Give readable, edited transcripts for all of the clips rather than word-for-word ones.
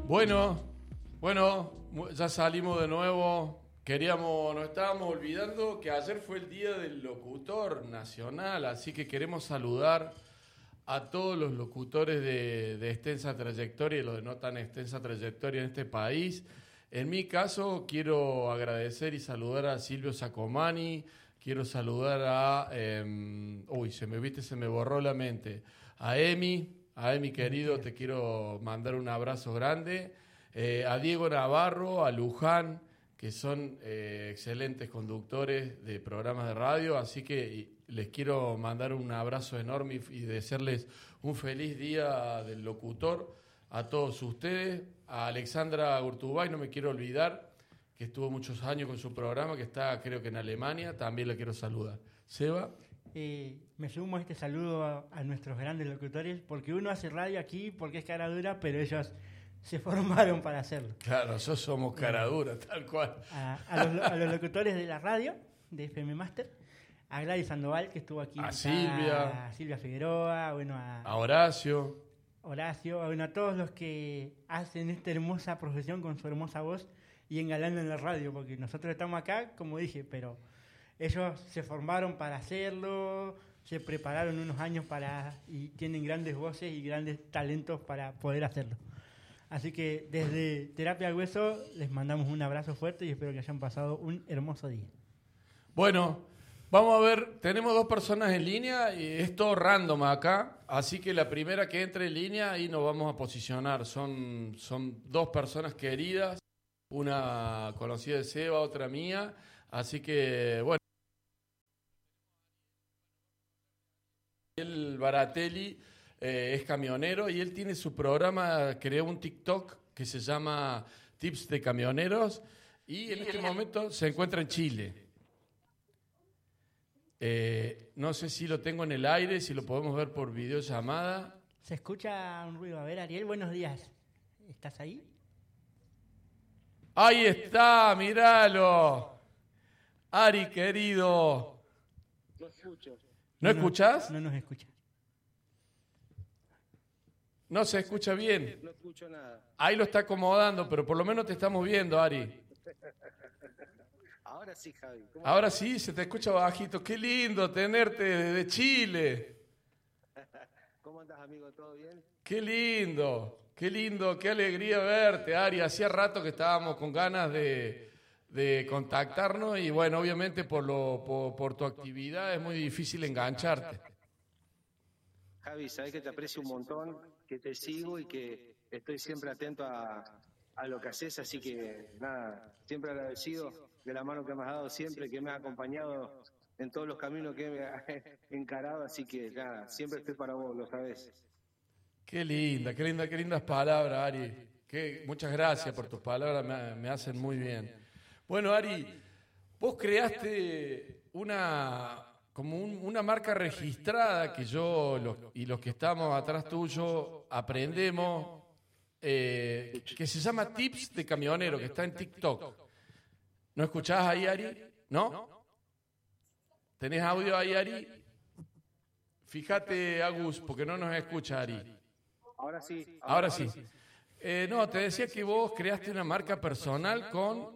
Bueno, ya salimos de nuevo. Nos estábamos olvidando que ayer fue el Día del Locutor Nacional, así que queremos saludar a todos los locutores de extensa trayectoria y los de no tan extensa trayectoria en este país. En mi caso, quiero agradecer y saludar a Silvio Sacomani, quiero saludar a... se me borró la mente. A Emi querido, te quiero mandar un abrazo grande. A Diego Navarro, a Luján, que son excelentes conductores de programas de radio, así que les quiero mandar un abrazo enorme y desearles un feliz día del locutor a todos ustedes. A Alexandra Urtubay, no me quiero olvidar, que estuvo muchos años con su programa, que está creo que en Alemania, también le quiero saludar. Seba. Me sumo a este saludo a nuestros grandes locutores, porque uno hace radio aquí porque es cara dura, pero ellos se formaron para hacerlo. Claro, nosotros somos cara dura, tal cual. A los locutores de la radio, de FM Master, a Gladys Sandoval, que estuvo aquí. A Silvia. A Silvia Figueroa, a Horacio. A todos los que hacen esta hermosa profesión con su hermosa voz y engalanan la radio, porque nosotros estamos acá, como dije, pero ellos se formaron para hacerlo, se prepararon unos años y tienen grandes voces y grandes talentos para poder hacerlo. Así que desde Terapia al Hueso les mandamos un abrazo fuerte y espero que hayan pasado un hermoso día. Bueno, vamos a ver, tenemos dos personas en línea y es todo random acá, así que la primera que entre en línea ahí nos vamos a posicionar. Son dos personas queridas, una conocida de Seba, otra mía, así que bueno. El Baratelli es camionero y él tiene su programa, creó un TikTok que se llama Tips de Camioneros y en este momento se encuentra en Chile. No sé si lo tengo en el aire, si lo podemos ver por videollamada. Se escucha un ruido. A ver, Ariel, buenos días. ¿Estás ahí? Ahí está, míralo. Ari, querido. No escucho. ¿No escuchás? No nos escucha. No se escucha bien. No escucho nada. Ahí lo está acomodando, pero por lo menos te estamos viendo, Ari. Ahora sí, Javi. Ahora sí, se te escucha bajito. Qué lindo tenerte desde Chile. ¿Cómo andas, amigo? ¿Todo bien? Qué lindo, qué alegría verte, Ari. Hacía rato que estábamos con ganas de contactarnos y bueno, obviamente por tu actividad es muy difícil engancharte. Javi, sabés que te aprecio un montón, que te sigo y que estoy siempre atento a lo que haces, así que nada, siempre agradecido de la mano que me has dado siempre, que me has acompañado en todos los caminos que me has encarado, así que nada, siempre estoy para vos, lo sabés. Qué lindas palabras, Ari. Muchas gracias por tus palabras, me hacen muy bien. Bueno, Ari, vos creaste una marca registrada que yo y los que estamos atrás tuyo aprendemos, que se llama Tips de Camionero, que está en TikTok. ¿No escuchás ahí, Ari? ¿No? ¿Tenés audio ahí, Ari? Fíjate, Agus, porque no nos escucha, Ari. Ahora sí. Ahora sí. No, te decía que vos creaste una marca personal con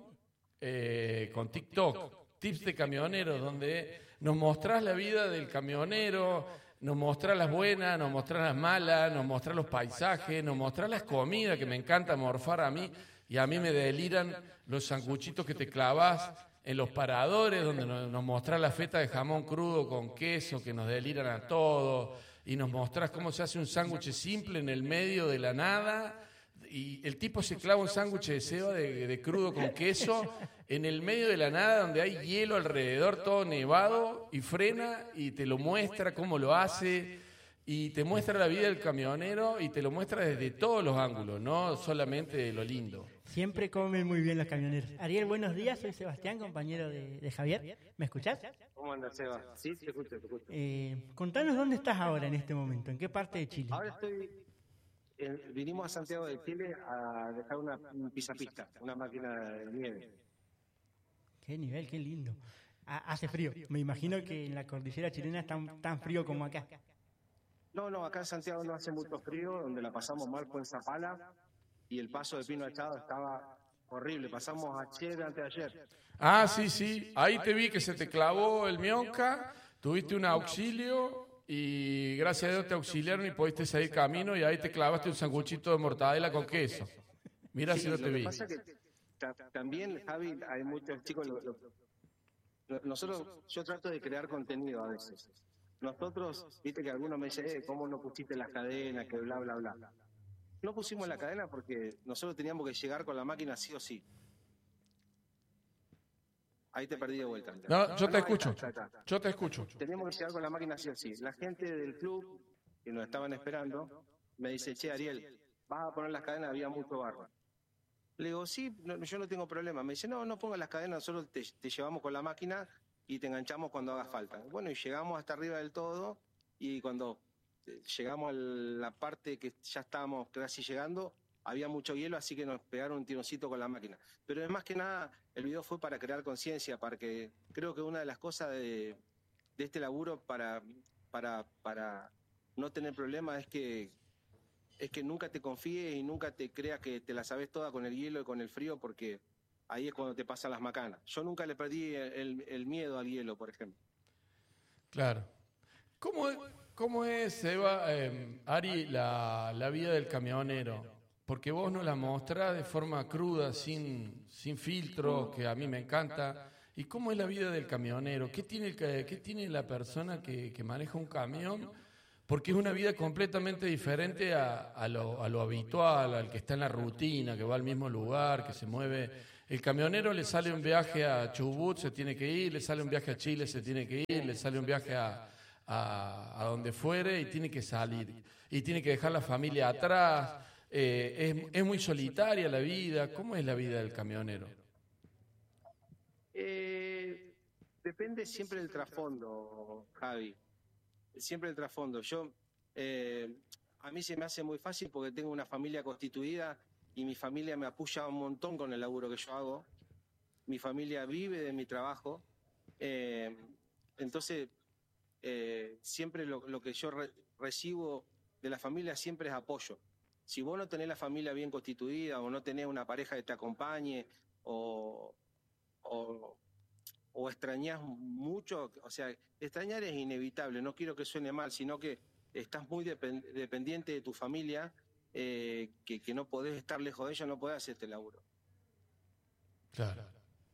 TikTok, Tips de Camionero, donde nos mostrás la vida del camionero, nos mostrás las buenas, nos mostrás las malas, nos mostrás los paisajes, nos mostrás las comidas, que me encanta morfar a mí, y a mí me deliran los sanguchitos que te clavás en los paradores, donde nos mostrás la feta de jamón crudo con queso, que nos deliran a todos, y nos mostrás cómo se hace un sándwich simple en el medio de la nada, y el tipo se clava un sándwich de ceba de crudo con queso en el medio de la nada donde hay hielo alrededor, todo nevado, y frena y te lo muestra cómo lo hace y te muestra la vida del camionero y te lo muestra desde todos los ángulos, no solamente de lo lindo. Siempre comen muy bien los camioneros. Ariel, buenos días, soy Sebastián, compañero de Javier. ¿Me escuchás? ¿Cómo andas, Seba? Sí, te escucho. Contanos dónde estás ahora en este momento, en qué parte de Chile. Ahora vinimos a Santiago de Chile a dejar un pisapista, una máquina de nieve. Qué nivel, qué lindo. Hace frío. Me imagino que en la cordillera chilena es tan frío como acá. No, acá en Santiago no hace mucho frío, donde la pasamos mal fue en Zapala, y el paso de Pino Achado estaba horrible. Pasamos ayer, antes de ayer. Ah, sí. Ahí te vi que se te clavó el mionca, tuviste un auxilio y gracias a Dios te auxiliaron y pudiste seguir camino y ahí te clavaste un sanguchito de mortadela con queso. Mira si no te vi. Lo que pasa es que también, Javi, hay muchos chicos... yo trato de crear contenido a veces. Nosotros, viste que algunos me dicen, ¿cómo no pusiste las cadenas? Que bla, bla, bla. No pusimos la cadena porque nosotros teníamos que llegar con la máquina sí o sí. Ahí te perdí de vuelta. No, yo te escucho. Está. Yo te escucho. Teníamos que llegar con la máquina sí o sí. La gente del club, que nos estaban esperando, me dice, che, Ariel, ¿vas a poner las cadenas? Había mucho barro. Le digo, sí, yo no tengo problema. Me dice, no pongas las cadenas, nosotros te llevamos con la máquina y te enganchamos cuando haga falta. Bueno, y llegamos hasta arriba del todo y cuando llegamos a la parte que ya estábamos casi llegando, había mucho hielo, así que nos pegaron un tironcito con la máquina. Pero más que nada, el video fue para crear conciencia, para que creo que una de las cosas de este laburo para no tener problemas es que nunca te confíes y nunca te creas que te la sabes toda con el hielo y con el frío, porque ahí es cuando te pasan las macanas. Yo nunca le perdí el miedo al hielo, por ejemplo. Claro. ¿Cómo es, Eva, Ari, la vida del camionero? Porque vos nos la mostrás de forma cruda, sin filtros, que a mí me encanta. ¿Y cómo es la vida del camionero? ¿Qué tiene la persona que maneja un camión? Porque es una vida completamente diferente a lo habitual, al que está en la rutina, que va al mismo lugar, que se mueve. El camionero le sale un viaje a Chubut, se tiene que ir, le sale un viaje a Chile, se tiene que ir, le sale un viaje a donde fuere y tiene que salir. Y tiene que dejar la familia atrás. Es muy solitaria la vida. ¿Cómo es la vida del camionero? Depende siempre del trasfondo, Javi. Siempre el trasfondo. A mí se me hace muy fácil porque tengo una familia constituida y mi familia me apoya un montón con el laburo que yo hago. Mi familia vive de mi trabajo. Entonces, siempre lo que yo recibo de la familia siempre es apoyo. Si vos no tenés la familia bien constituida o no tenés una pareja que te acompañe o extrañás mucho, o sea, extrañar es inevitable, no quiero que suene mal, sino que estás muy dependiente de tu familia, que no podés estar lejos de ella, no podés hacer este laburo. Claro.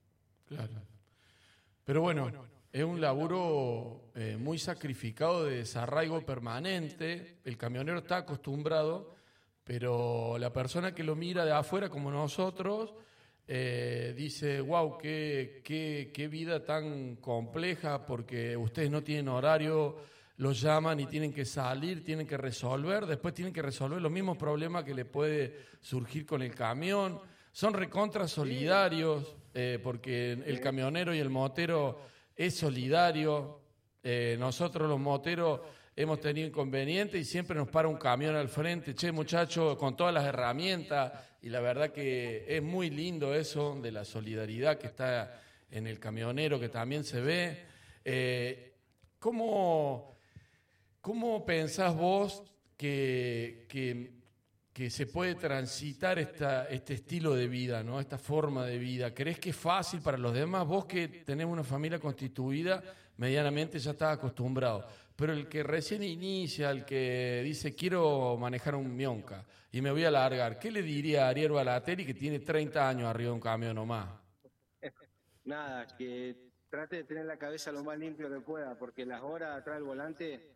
Pero bueno, es un laburo muy sacrificado de desarraigo permanente. El camionero está acostumbrado, pero la persona que lo mira de afuera como nosotros dice, wow, qué vida tan compleja, porque ustedes no tienen horario, los llaman y tienen que salir, tienen que resolver, después tienen que resolver los mismos problemas que le puede surgir con el camión. Son recontra solidarios, porque el camionero y el motero es solidario. Nosotros los moteros hemos tenido inconvenientes y siempre nos para un camión al frente, che muchacho, con todas las herramientas, y la verdad que es muy lindo eso de la solidaridad que está en el camionero, que también se ve. ¿Cómo pensás vos que se puede transitar este estilo de vida, ¿no? Esta forma de vida? ¿Crees que es fácil para los demás? Vos que tenés una familia constituida, medianamente ya estás acostumbrado. Pero el que recién inicia, el que dice quiero manejar un mionca y me voy a largar, ¿qué le diría a Ariel Balateri que tiene 30 años arriba de un camión nomás? Nada, que trate de tener la cabeza lo más limpio que pueda, porque las horas atrás del volante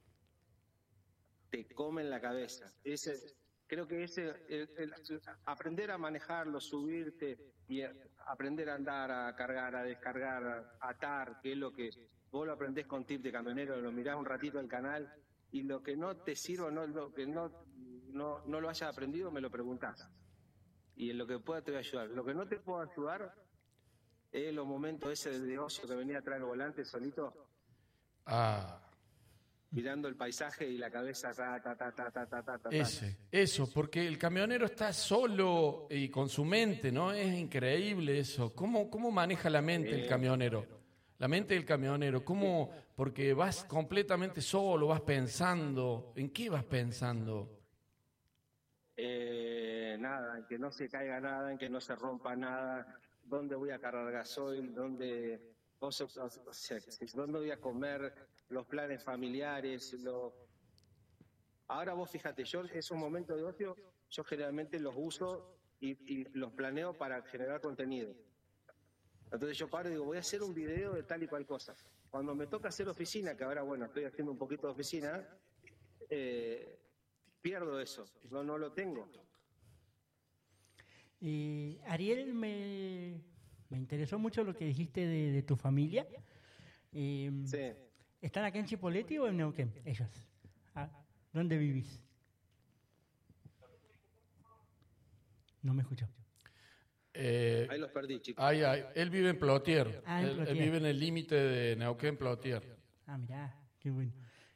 te comen la cabeza. Creo que aprender a manejarlo, subirte y aprender a andar, a cargar, a descargar, a atar, que es lo que vos lo aprendés con Tip de Camionero, lo mirás un ratito el canal y lo que no te sirva, lo que no lo hayas aprendido, me lo preguntás. Y en lo que pueda te voy a ayudar. Lo que no te puedo ayudar es los momentos ese de ocio que venía atrás del volante solito. Mirando el paisaje y la cabeza Eso, porque el camionero está solo y con su mente, ¿no? Es increíble eso. ¿Cómo maneja la mente el camionero? La mente del camionero, ¿cómo? Porque vas completamente solo, vas pensando. ¿En qué vas pensando? nada, en que no se caiga nada, en que no se rompa nada, dónde voy a cargar gasoil, dónde voy a comer, los planes familiares. Ahora vos fíjate, yo esos momentos de ocio, yo generalmente los uso y los planeo para generar contenido. Entonces yo paro y digo, voy a hacer un video de tal y cual cosa. Cuando me toca hacer oficina, que ahora bueno, estoy haciendo un poquito de oficina, pierdo eso, no lo tengo. Ariel, me interesó mucho lo que dijiste de tu familia. Sí. ¿Están acá en Chipoleti o en Neuquén, ellos? ¿Dónde vivís? No me escuchó. Ahí los perdí, chicos. Él vive en Plotier. En Plotier. Él vive en el límite de Neuquén, Plotier. Mirá, qué bueno.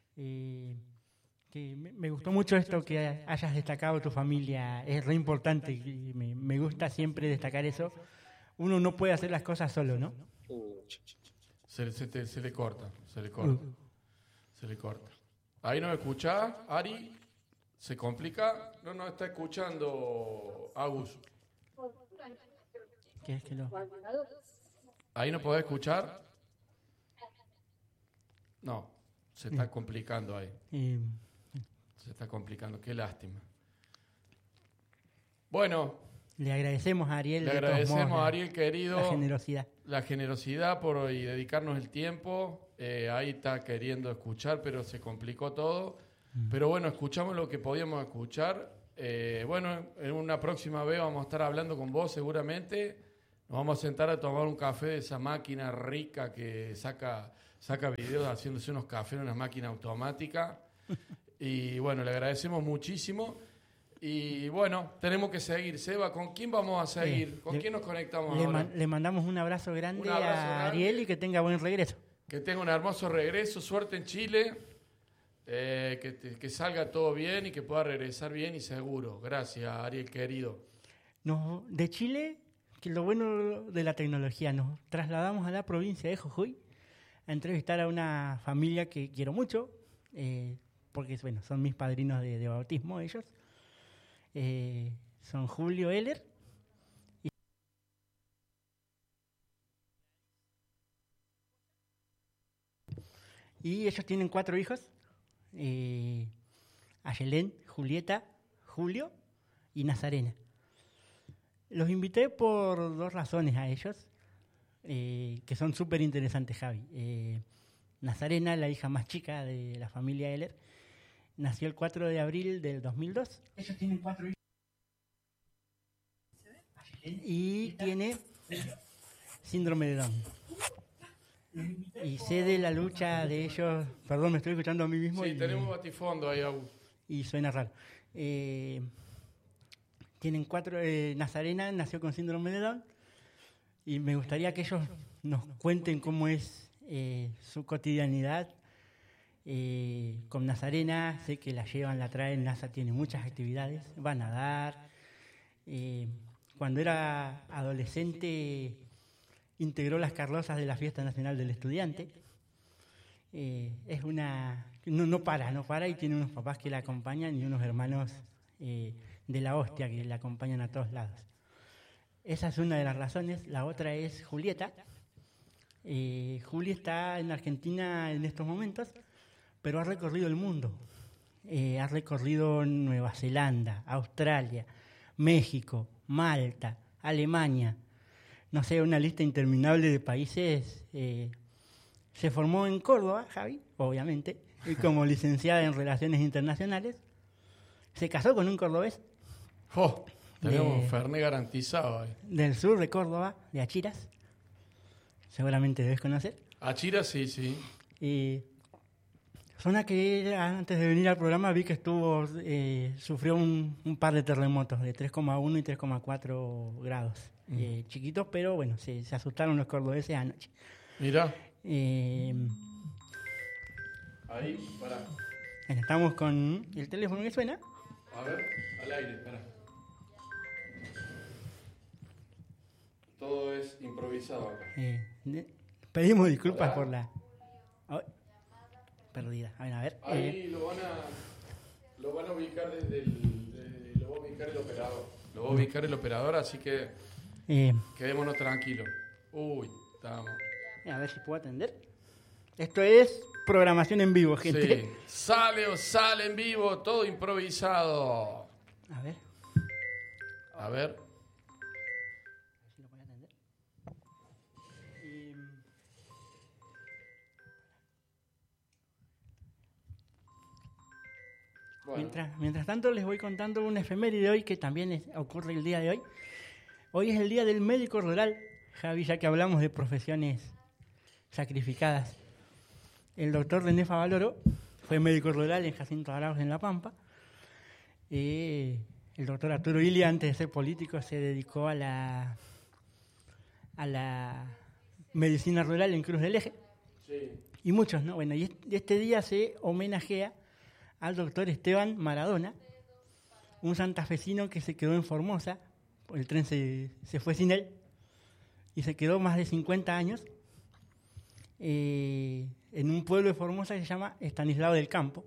Que me gustó mucho esto que hayas destacado tu familia. Es re importante. Y me gusta siempre destacar eso. Uno no puede hacer las cosas solo, ¿no? Se le corta. Se le corta. ¿Ahí no me escuchás, Ari? ¿Se complica? No está escuchando, Agus. ¿Qué es que no? ¿Ahí no podés escuchar? No, se está complicando ahí. Se está complicando, qué lástima. Bueno. Le agradecemos a Ariel. Le agradecemos a Ariel, querido. La generosidad. La generosidad y dedicarnos el tiempo. Ahí está queriendo escuchar, pero se complicó todo. Pero bueno, escuchamos lo que podíamos escuchar. Bueno, en una próxima vez vamos a estar hablando con vos seguramente. Nos vamos a sentar a tomar un café de esa máquina rica que saca videos haciéndose unos cafés en una máquina automática. Y bueno, le agradecemos muchísimo. Y bueno, tenemos que seguir. Seba, ¿con quién vamos a seguir? ¿Con quién nos conectamos ahora? Le mandamos un abrazo grande a Ariel y que tenga buen regreso. Que tenga un hermoso regreso, suerte en Chile, que salga todo bien y que pueda regresar bien y seguro. Gracias, Ariel, querido. De Chile, que lo bueno de la tecnología, nos trasladamos a la provincia de Jujuy a entrevistar a una familia que quiero mucho, porque bueno, son mis padrinos de bautismo ellos. Son Julio Heller y ellos tienen 4 hijos, Ayelén, Julieta, Julio y Nazarena. Los invité por 2 razones a ellos, que son súper interesantes, Javi. Nazarena, la hija más chica de la familia Heller, nació el 4 de abril del 2002. Ellos tienen 4 hijos. Y tiene síndrome de Down. Y sé de la lucha de ellos. Perdón, me estoy escuchando a mí mismo. Sí, tenemos batifondo ahí, Agus. Y suena raro. Tienen 4. Nazarena nació con síndrome de Down. Y me gustaría que ellos nos cuenten cómo es su cotidianidad. Con Nazarena, sé que la llevan, la traen. Nasa tiene muchas actividades, va a nadar. Cuando era adolescente integró las carrozas de la Fiesta Nacional del Estudiante. Es una... No para y tiene unos papás que la acompañan y unos hermanos de la hostia que la acompañan a todos lados. Esa es una de las razones. La otra es Julieta. Juli está en Argentina en estos momentos, pero ha recorrido el mundo. Ha recorrido Nueva Zelanda, Australia, México, Malta, Alemania. No sé, una lista interminable de países. Se formó en Córdoba, Javi, obviamente, y como licenciada en Relaciones Internacionales. Se casó con un cordobés. Tenemos Fernet garantizado ahí. Del sur de Córdoba, de Achiras. Seguramente debes conocer. Achiras, sí. Zona que antes de venir al programa vi que sufrió un par de terremotos de 3,1 y 3,4 grados. Chiquitos, pero bueno, se asustaron los cordobeses anoche. Mirá. Ahí, pará. Estamos con el teléfono que suena. A ver, al aire, pará. Todo es improvisado acá. Pedimos disculpas por la... perdida. A ver. Ahí lo van a ubicar lo va a ubicar el operador. Lo va a ubicar el operador, así que quedémonos tranquilos. Uy, estamos. A ver si puedo atender. Esto es programación en vivo, gente. Sí, sale o sale en vivo, todo improvisado. A ver. A ver. Si lo puedo atender. Bueno. Mientras tanto les voy contando una efeméride de hoy que también ocurre el día de hoy. Hoy es el día del médico rural, Javi, ya que hablamos de profesiones sacrificadas. El doctor René Favaloro fue médico rural en Jacinto Arauz, en La Pampa. El doctor Arturo Illia, antes de ser político, se dedicó a la medicina rural en Cruz del Eje. Sí. Y muchos, ¿no? Bueno, y este día se homenajea al doctor Esteban Maradona, un santafesino que se quedó en Formosa. El tren se fue sin él y se quedó más de 50 años en un pueblo de Formosa que se llama Estanislao del Campo.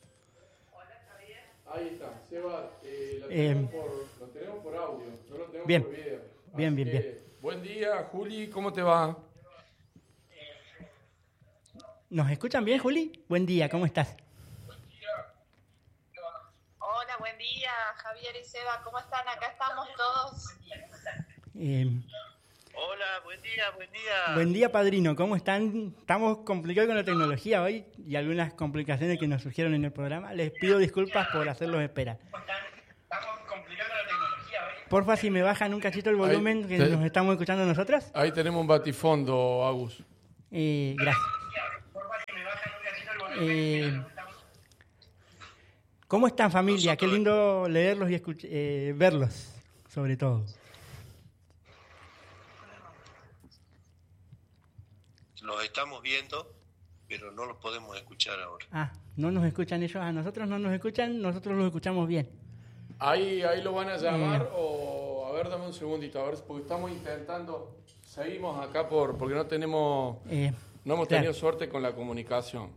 Ahí está, Seba, lo tenemos por audio, no lo tenemos bien, por video. Bien. Buen día, Juli, ¿cómo te va? ¿Nos escuchan bien, Juli? Buen día, ¿cómo estás? Hola, buen día, Javier y Seba, ¿cómo están? Acá estamos todos. Hola, buen día. Buen día, padrino, ¿cómo están? Estamos complicados con la tecnología hoy y algunas complicaciones que nos surgieron en el programa. Les pido disculpas por hacerlos esperar. Porfa, si me bajan un cachito el volumen que nos estamos escuchando nosotras. Ahí tenemos un batifondo, Agus. Gracias. ¿Cómo están, familia? Qué lindo leerlos y verlos, sobre todo. Los estamos viendo, pero no los podemos escuchar ahora. Ah, no nos escuchan ellos, a nosotros no nos escuchan, nosotros los escuchamos bien. Ahí lo van a llamar o... A ver, dame un segundito, a ver, porque estamos intentando... Seguimos acá porque no tenemos... no hemos tenido suerte con la comunicación.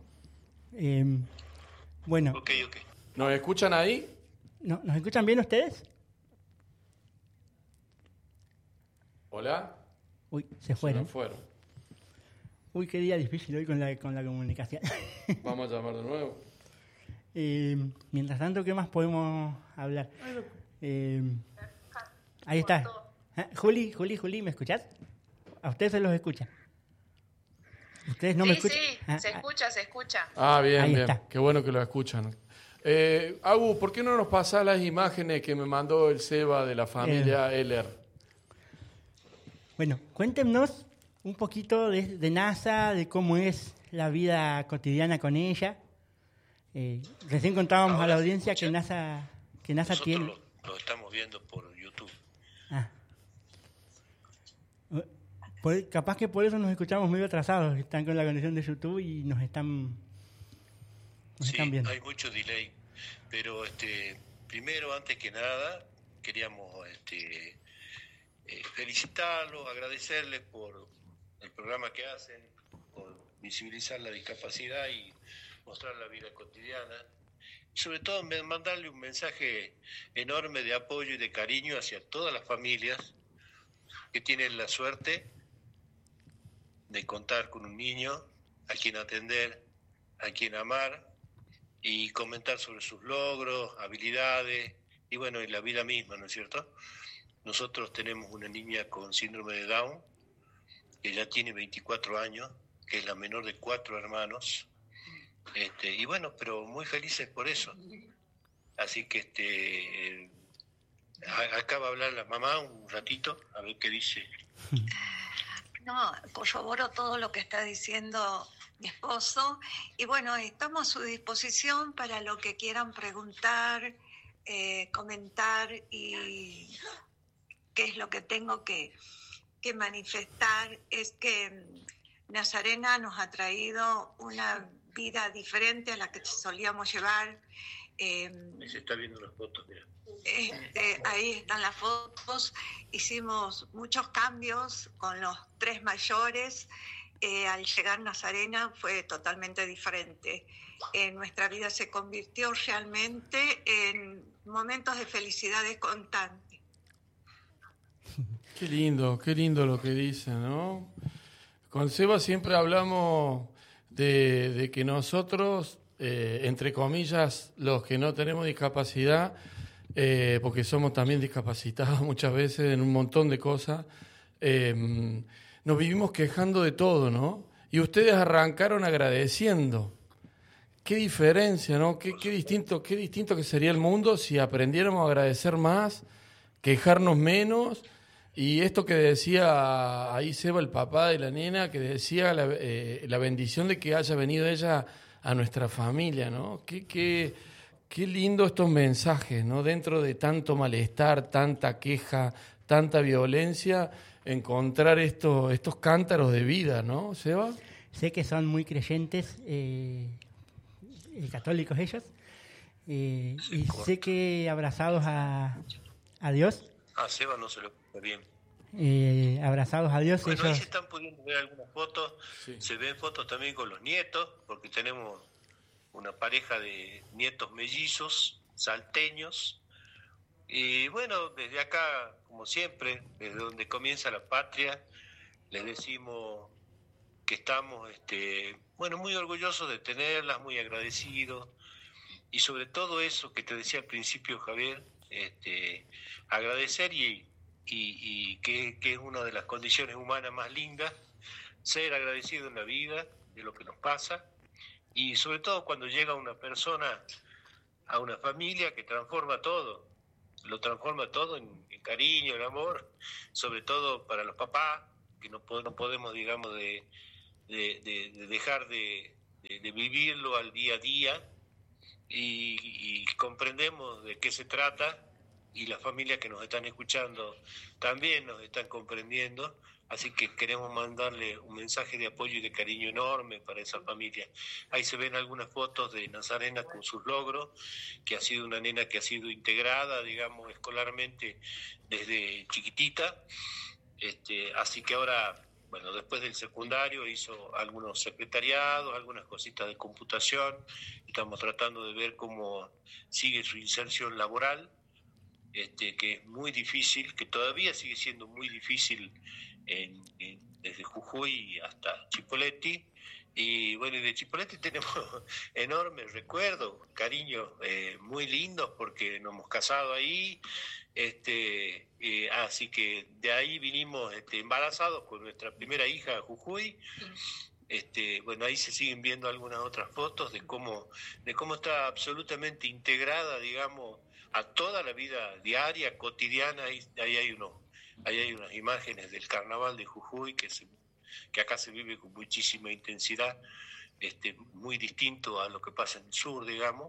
Bueno. Ok. ¿Nos escuchan ahí? ¿Nos escuchan bien ustedes? ¿Hola? Uy, se fueron. Se fueron. Uy, qué día difícil hoy con la comunicación. Vamos a llamar de nuevo. Mientras tanto, ¿qué más podemos hablar? Ahí está. Juli, ¿me escuchás? A ustedes se los escucha. ¿Ustedes no me escuchan? Sí, se escucha. Ah, bien, Ahí bien. está. Qué bueno que lo escuchan. Agu, ¿por qué no nos pasás las imágenes que me mandó el Seba de la familia Heller? Bueno, cuéntenos un poquito de NASA, de cómo es la vida cotidiana con ella. Recién contábamos a la audiencia que NASA Nosotros tiene... lo estamos viendo por YouTube. Capaz que por eso nos escuchamos medio atrasados. Están con la conexión de YouTube y nos están viendo. Hay mucho delay. Pero primero, antes que nada, queríamos felicitarlos, agradecerles por el programa que hacen, por visibilizar la discapacidad y mostrar la vida cotidiana. Y sobre todo mandarle un mensaje enorme de apoyo y de cariño hacia todas las familias que tienen la suerte de contar con un niño a quien atender, a quien amar y comentar sobre sus logros, habilidades y bueno, y la vida misma, ¿no es cierto? Nosotros tenemos una niña con síndrome de Down que ya tiene 24 años, que es la menor de 4 hermanos, y bueno, pero muy felices por eso. Así que acaba de hablar la mamá un ratito, a ver qué dice. No, corroboro todo lo que está diciendo mi esposo y bueno, estamos a su disposición para lo que quieran preguntar, comentar y qué es lo que tengo que manifestar. Es que Nazarena nos ha traído una vida diferente a la que solíamos llevar. Ahí se está viendo las fotos, mira. Ahí están las fotos. Hicimos muchos cambios con los 3 mayores. Al llegar Nazarena fue totalmente diferente. Nuestra vida se convirtió realmente en momentos de felicidades constantes. Qué lindo lo que dicen, ¿no? Con Seba siempre hablamos de que nosotros, entre comillas, los que no tenemos discapacidad, porque somos también discapacitados muchas veces en un montón de cosas, nos vivimos quejando de todo, ¿no? Y ustedes arrancaron agradeciendo. Qué diferencia, ¿no? Qué distinto que sería el mundo si aprendiéramos a agradecer más, quejarnos menos. Y esto que decía ahí Seba, el papá de la nena, que decía la bendición de que haya venido ella a nuestra familia, ¿no? Qué lindo estos mensajes, ¿no? Dentro de tanto malestar, tanta queja, tanta violencia, encontrar estos cántaros de vida, ¿no, Seba? Sé que son muy creyentes, católicos ellos, y sé que abrazados a Dios. Seba no se lo escucha bien. Abrazados a Dios. Bueno, ellos... ahí se están pudiendo ver algunas fotos. Sí. Se ven fotos también con los nietos, porque tenemos una pareja de nietos mellizos, salteños. Y bueno, desde acá, como siempre, desde donde comienza la patria, les decimos que estamos muy orgullosos de tenerlas, muy agradecidos. Y sobre todo eso que te decía al principio, Javier, agradecer y que es una de las condiciones humanas más lindas, ser agradecido en la vida de lo que nos pasa, y sobre todo cuando llega una persona a una familia que transforma todo, lo transforma todo en cariño, en amor, sobre todo para los papás, que no podemos, digamos, de dejar de vivirlo al día a día, y comprendemos de qué se trata, y las familias que nos están escuchando también nos están comprendiendo, así que queremos mandarle un mensaje de apoyo y de cariño enorme para esa familia. Ahí se ven algunas fotos de Nazarena con sus logros, que ha sido una nena que ha sido integrada, digamos, escolarmente desde chiquitita, así que ahora, bueno, después del secundario hizo algunos secretariados, algunas cositas de computación, estamos tratando de ver cómo sigue su inserción laboral, que es muy difícil, que todavía sigue siendo muy difícil desde Jujuy hasta Chipoleti. Y bueno, y de Chipoleti tenemos enormes recuerdos, cariños muy lindos, porque nos hemos casado ahí, así que de ahí vinimos embarazados con nuestra primera hija, Jujuy. Bueno, ahí se siguen viendo algunas otras fotos de cómo está absolutamente integrada, digamos, a toda la vida diaria, cotidiana. Ahí hay unas imágenes del carnaval de Jujuy que acá se vive con muchísima intensidad, muy distinto a lo que pasa en el sur, digamos.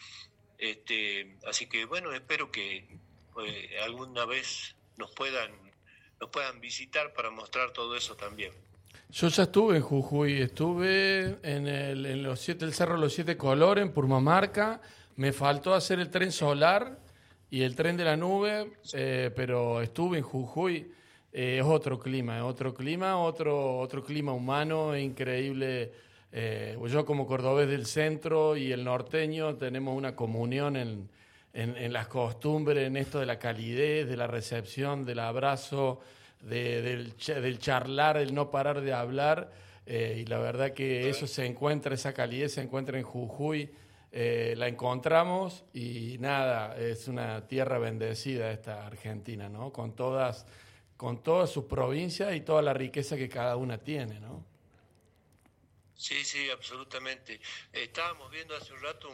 Así que bueno, espero que alguna vez nos puedan visitar para mostrar todo eso también. Yo ya estuve en Jujuy, estuve en el Cerro Los Siete Colores, en Purmamarca. Me faltó hacer el tren solar y el tren de la nube, pero estuve en Jujuy. Es otro clima, otro clima humano, increíble. Yo como cordobés del centro y el norteño tenemos una comunión en las costumbres, en esto de la calidez, de la recepción, del abrazo, del charlar, el no parar de hablar, y la verdad que eso esa calidez se encuentra en Jujuy. La encontramos y nada, es una tierra bendecida esta Argentina, ¿no? Con todas sus provincias y toda la riqueza que cada una tiene, ¿no? Sí, absolutamente. Estábamos viendo hace un rato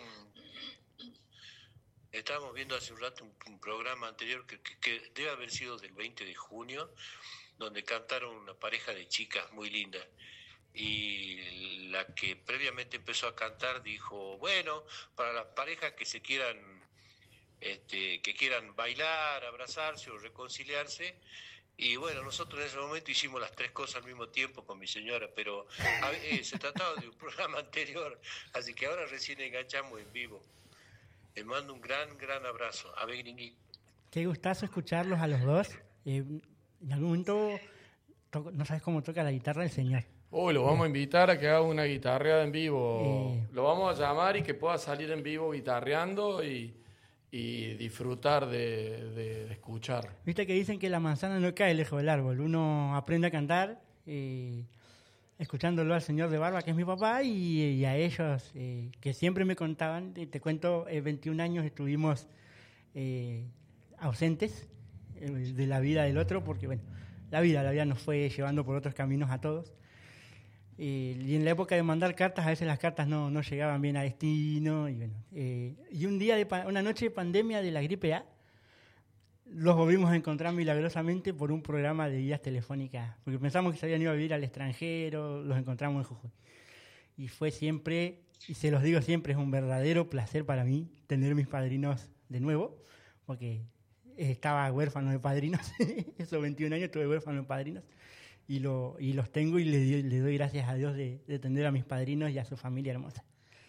un programa anterior que debe haber sido del 20 de junio, donde cantaron una pareja de chicas muy lindas. Y la que previamente empezó a cantar dijo, bueno, para las parejas que se quieran, que quieran bailar, abrazarse o reconciliarse. Y bueno, nosotros en ese momento hicimos las tres cosas al mismo tiempo con mi señora, pero se trataba de un programa anterior, así que ahora recién enganchamos en vivo. Les mando un gran abrazo. A ver, Gringui. Qué gustazo escucharlos a los dos. En algún momento no sabes cómo toca la guitarra el señor. Lo vamos a invitar a que haga una guitarreada en vivo. Lo vamos a llamar y que pueda salir en vivo guitarreando y y disfrutar de escuchar. Viste que dicen que la manzana no cae lejos del árbol. Uno aprende a cantar escuchándolo al señor de barba, que es mi papá, y a ellos que siempre me contaban. Te cuento, 21 años estuvimos ausentes de la vida del otro, porque bueno, la vida nos fue llevando por otros caminos a todos. Y en la época de mandar cartas, a veces las cartas no llegaban bien a destino. Y bueno, y una noche de pandemia de la gripe A, los volvimos a encontrar milagrosamente por un programa de guías telefónicas, porque pensamos que se habían ido a vivir al extranjero, los encontramos en Jujuy. Y fue siempre, y se los digo siempre, es un verdadero placer para mí tener mis padrinos de nuevo, porque estaba huérfano de padrinos, esos 21 años estuve huérfano de padrinos, y los tengo y le doy gracias a Dios de tener a mis padrinos y a su familia hermosa.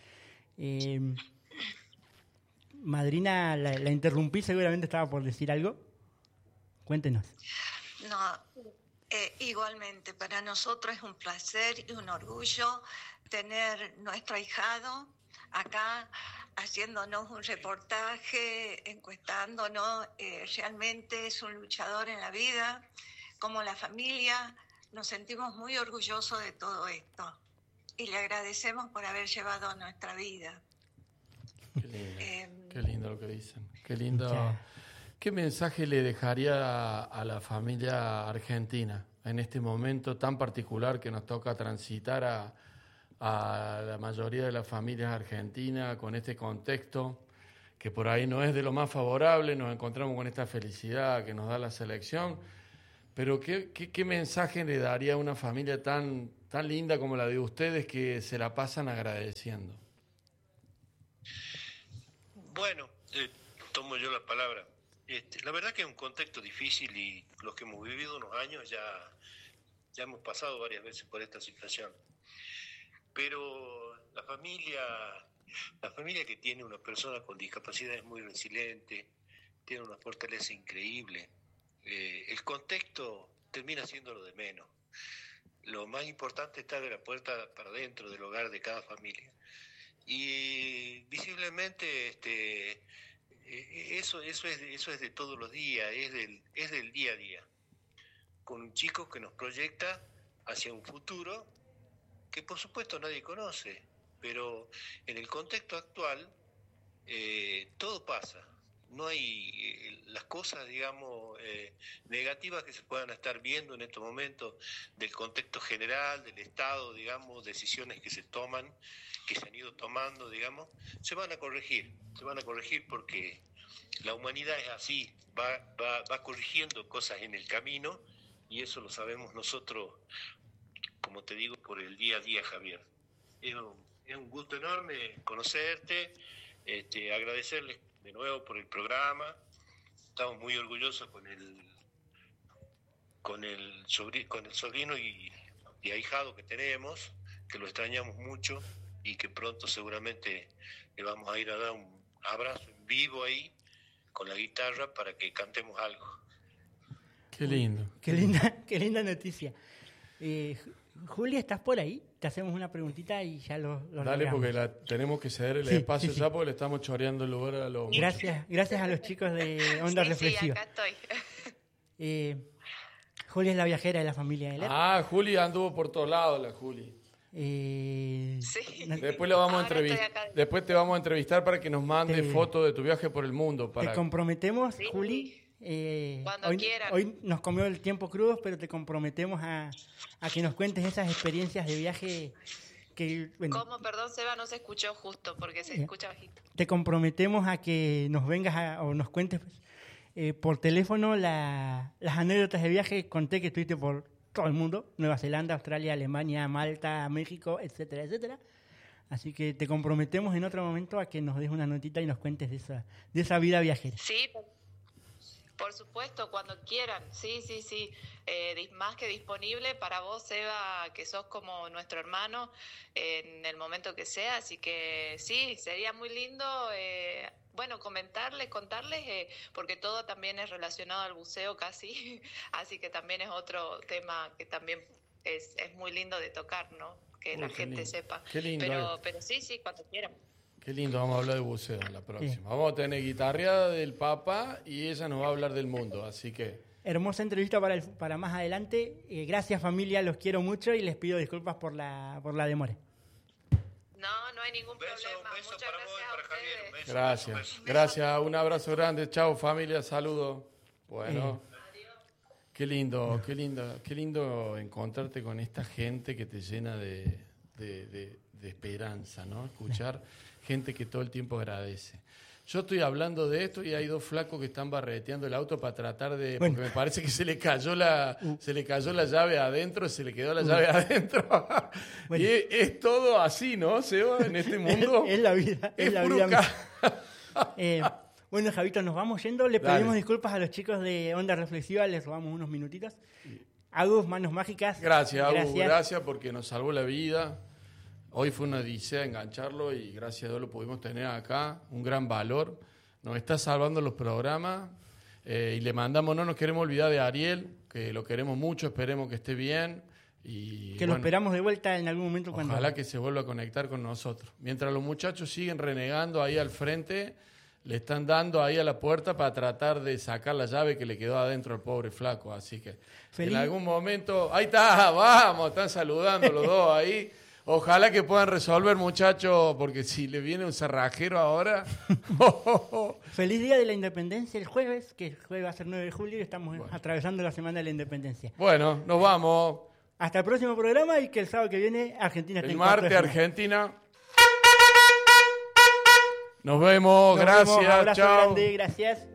Madrina, la interrumpí, seguramente estaba por decir algo. Cuéntenos. No, igualmente, para nosotros es un placer y un orgullo tener nuestro ahijado acá haciéndonos un reportaje, encuestándonos. Realmente es un luchador en la vida, como la familia. Nos sentimos muy orgullosos de todo esto y le agradecemos por haber llevado nuestra vida. Qué lindo lo que dicen. Qué lindo. ¿Qué mensaje le dejaría a la familia argentina en este momento tan particular que nos toca transitar a la mayoría de las familias argentinas con este contexto que por ahí no es de lo más favorable? Nos encontramos con esta felicidad que nos da la selección, pero ¿qué mensaje le daría a una familia tan linda como la de ustedes que se la pasan agradeciendo? Bueno, tomo yo la palabra. La verdad que es un contexto difícil y los que hemos vivido unos años ya hemos pasado varias veces por esta situación. Pero la familia que tiene una persona con discapacidad es muy resiliente, tiene una fortaleza increíble. El contexto termina siendo lo de menos. Lo más importante está de la puerta para adentro del hogar de cada familia. Y visiblemente eso es de todos los días, es del día a día, con un chico que nos proyecta hacia un futuro que por supuesto nadie conoce, pero en el contexto actual todo pasa. No hay las cosas, digamos, negativas que se puedan estar viendo en estos momentos del contexto general, del Estado, digamos, decisiones que se toman, que se han ido tomando, digamos, se van a corregir porque la humanidad es así, va corrigiendo cosas en el camino y eso lo sabemos nosotros, como te digo, por el día a día, Javier. Es un gusto enorme conocerte, agradecerles de nuevo por el programa. Estamos muy orgullosos con el sobrino y ahijado que tenemos, que lo extrañamos mucho y que pronto seguramente le vamos a ir a dar un abrazo en vivo ahí con la guitarra para que cantemos algo. Qué lindo. Qué linda noticia. Julia, ¿estás por ahí? Te hacemos una preguntita y ya lo Dale, logramos. porque tenemos que ceder el espacio ya porque le estamos choreando el lugar a los... Gracias a los chicos de Onda Reflexiva. Sí, acá estoy. Julia es la viajera de la familia de Ler. Juli anduvo por todos lados, la Juli. Sí. Después lo vamos a entrevistar. Después te vamos a entrevistar para que nos mande fotos de tu viaje por el mundo. Te comprometemos, Sí. Juli. Cuando quieran. Hoy nos comió el tiempo crudo, pero te comprometemos a que nos cuentes esas experiencias de viaje que, bueno, ¿Cómo? Perdón, Seba, no se escuchó justo porque se escucha bajito. te comprometemos a que nos vengas o nos cuentes por teléfono las anécdotas de viaje. Conté que estuviste por todo el mundo, Nueva Zelanda, Australia, Alemania, Malta, México, etcétera, etcétera. Así que te comprometemos en otro momento a que nos des una notita y nos cuentes de esa vida viajera. Sí, por supuesto, cuando quieran. Sí. Más que disponible para vos, Eva, que sos como nuestro hermano en el momento que sea. Así que sí, sería muy lindo, contarles, porque todo también es relacionado al buceo casi. Así que también es otro tema que también es muy lindo de tocar, ¿no? Que la gente sepa. Qué lindo. Pero sí, cuando quieran. Qué lindo, vamos a hablar de buceo en la próxima. Vamos a tener guitarreada del Papa y ella nos va a hablar del mundo, así que... Hermosa entrevista para más adelante. Gracias, familia, los quiero mucho y les pido disculpas por la demora. No hay ningún problema. Beso Muchas para vos y gracias para a Javier. ustedes. Un beso, Gracias, beso. gracias, un abrazo grande. Chao, familia, saludos. Bueno, qué lindo encontrarte con esta gente que te llena de esperanza, ¿no? Escuchar gente que todo el tiempo agradece. Yo estoy hablando de esto y hay dos flacos que están barreteando el auto para tratar de... Bueno. Porque me parece que se le cayó la llave adentro, se le quedó la llave adentro. Bueno. Y es todo así, ¿no, Seba? En este mundo. Es la vida, es la puro vida. Bueno, Javito, nos vamos yendo. Le Dale. pedimos disculpas a los chicos de Onda Reflexiva, les robamos unos minutitos. Agus, manos mágicas. Gracias, Agus, gracias porque nos salvó la vida. Hoy fue una odisea engancharlo y gracias a Dios lo pudimos tener acá, un gran valor. Nos está salvando los programas y le mandamos, no nos queremos olvidar de Ariel, que lo queremos mucho, esperemos que esté bien. Y Que lo esperamos de vuelta en algún momento. Ojalá que se vuelva a conectar con nosotros. Mientras los muchachos siguen renegando ahí al frente, le están dando ahí a la puerta para tratar de sacar la llave que le quedó adentro al pobre flaco. Así que en algún momento... Ahí está, vamos, están saludando los dos ahí. Ojalá que puedan resolver, muchachos, porque si le viene un cerrajero ahora... Feliz Día de la Independencia el jueves, que el jueves va a ser 9 de julio y estamos atravesando la Semana de la Independencia. Bueno, nos vamos. Hasta el próximo programa y que el sábado que viene Argentina esté El en cuartos de martes, final. Argentina. Nos vemos, gracias, Nos vemos, abrazo chao. grande, gracias.